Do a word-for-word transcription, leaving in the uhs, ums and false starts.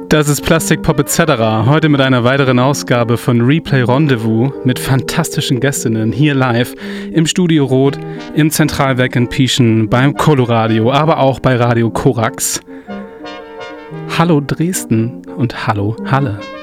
Das ist Plastic Pop et cetera. Heute mit einer weiteren Ausgabe von Replay Rendezvous mit fantastischen Gästinnen hier live im Studio Rot, im Zentralwerk in Pieschen, beim Coloradio, aber auch bei Radio Korax. Hallo Dresden und hallo Halle.